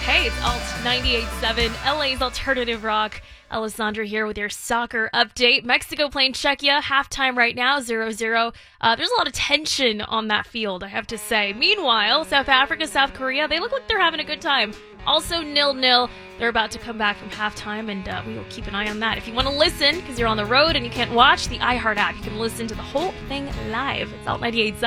Hey, it's Alt 98.7, LA's alternative rock. Alessandra here with your soccer update. Mexico playing Czechia, halftime right now, 0-0. There's a lot of tension on that field, I have to say. Meanwhile, South Africa, South Korea, they look like they're having a good time. Also 0-0. They're about to come back from halftime, and we will keep an eye on that. If you want to listen, because you're on the road and you can't watch, the iHeart app, you can listen to the whole thing live. It's Alt 98.7.